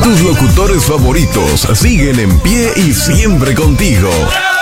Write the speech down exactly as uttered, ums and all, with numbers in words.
Tus locutores favoritos siguen en pie y siempre contigo.